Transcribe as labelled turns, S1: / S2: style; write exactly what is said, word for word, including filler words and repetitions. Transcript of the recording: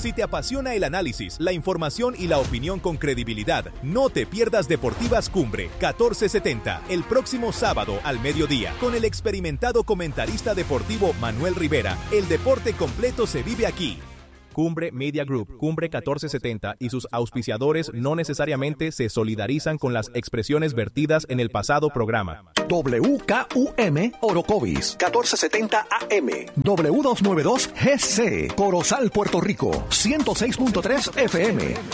S1: Si te apasiona el análisis, la información y la opinión con credibilidad, no te pierdas Deportivas Cumbre catorce setenta el próximo sábado al mediodía. Con el experimentado comentarista deportivo Manuel Rivera, el deporte completo se vive aquí. Cumbre Media Group, Cumbre catorce setenta y sus auspiciadores no necesariamente se solidarizan con las expresiones vertidas en el pasado programa.
S2: W K U M Orocovis, catorce setenta A M, W doscientos noventa y dos G C, Corozal, Puerto Rico, ciento seis punto tres F M.